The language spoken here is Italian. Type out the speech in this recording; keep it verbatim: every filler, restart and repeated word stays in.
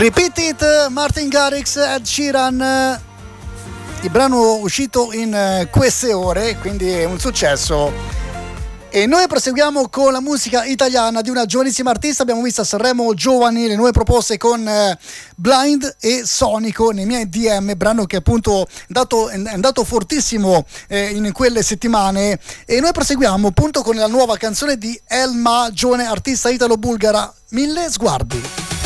Repeat It, Martin Garrix, Ed Sheeran, il brano uscito in queste ore, quindi è un successo. E noi proseguiamo con la musica italiana di una giovanissima artista. Abbiamo visto a Sanremo Giovani le nuove proposte con eh, Blind e Sonico nei miei D M, brano che appunto è andato, è andato fortissimo eh, in quelle settimane. E noi proseguiamo appunto con la nuova canzone di Elma, giovane artista italo-bulgara, Mille Sguardi.